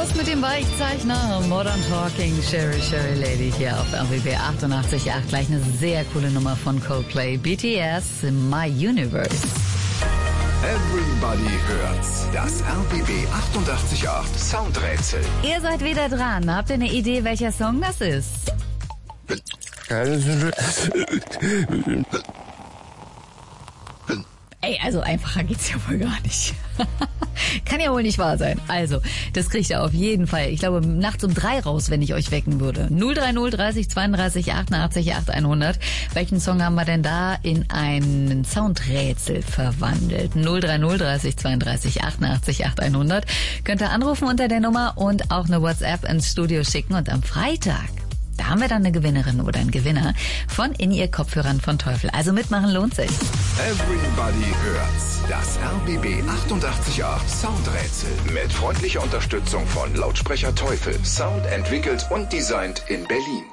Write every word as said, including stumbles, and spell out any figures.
Los mit dem Weichzeichner Modern Talking, Sherry Sherry Lady hier auf R B B achtundachtzig Komma acht. Gleich eine sehr coole Nummer von Coldplay, B T S, My Universe. Everybody hört's. Das R B B achtundachtzig Komma acht Soundrätsel. Ihr seid wieder dran. Habt ihr eine Idee, welcher Song das ist? Ey, also einfacher geht's ja wohl gar nicht. Kann ja wohl nicht wahr sein. Also, das kriegt ihr auf jeden Fall. Ich glaube, nachts um drei raus, wenn ich euch wecken würde. null drei null dreißig zweiunddreißig achtundachtzig acht hundert. Welchen Song haben wir denn da in ein Soundrätsel verwandelt? null drei null dreißig zweiunddreißig achtundachtzig acht hundert. Könnt ihr anrufen unter der Nummer und auch eine WhatsApp ins Studio schicken. Und am Freitag, da haben wir dann eine Gewinnerin oder einen Gewinner von In-Ear-Kopfhörern von Teufel. Also mitmachen lohnt sich. Everybody hört's. Das R B B achtundachtzig Komma acht Soundrätsel. Mit freundlicher Unterstützung von Lautsprecher Teufel. Sound entwickelt und designt in Berlin.